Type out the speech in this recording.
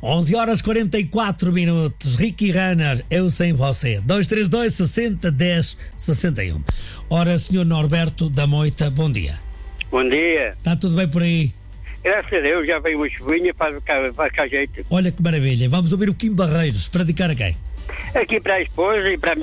11 horas 44 minutos. Ricky Runner, eu sem você. 232 60 10 61. Ora, senhor Norberto da Moita, bom dia. Bom dia. Está tudo bem por aí? Graças a Deus, já veio uma chuvinha para cá jeito. Olha que maravilha. Vamos ouvir o Kim Barreiros. Para dedicar a quem? Aqui para a esposa e para a